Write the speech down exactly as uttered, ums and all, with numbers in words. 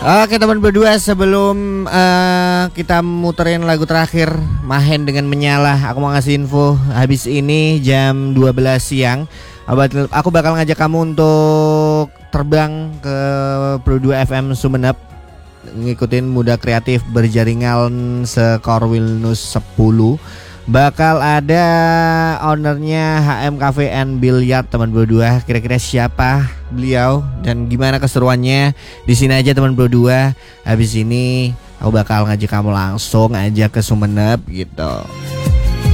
Oke teman berdua, sebelum uh, kita muterin lagu terakhir Mahen dengan Menyala, aku mau ngasih info. Habis ini jam dua belas siang aku bakal ngajak kamu untuk terbang ke Pro dua F M Sumenep, ngikutin Muda Kreatif Berjaringan Sekor Wilnus sepuluh. Bakal ada ownernya H M Cafe and Billiard teman berdua. Kira-kira siapa beliau dan gimana keseruannya? Di sini aja teman berdua. Habis ini aku bakal ngajak kamu langsung aja ke Sumenep gitu.